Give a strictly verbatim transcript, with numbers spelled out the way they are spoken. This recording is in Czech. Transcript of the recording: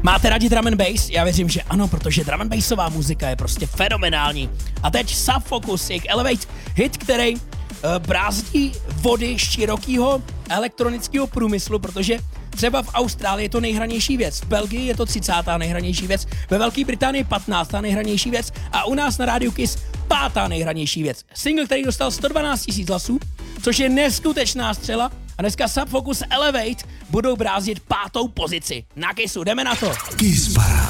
Máte rádi drum and bass? Já věřím, že ano, protože drum and bassová muzika je prostě fenomenální. A teď Sub Focus, jejich Elevate, hit, který uh, brázdí vody širokého elektronického průmyslu, protože třeba v Austrálii je to nejhranější věc, v Belgii je to třicátá nejhranější věc, ve Velké Británii patnáctá nejhranější věc a u nás na rádiu Kiss pátá nejhranější věc. Single, který dostal sto dvanáct tisíc hlasů, což je neskutečná střela a dneska Sub Focus Elevate budou brázdit pátou pozici. Na Kissu, jdeme na to. Kiss Paráda.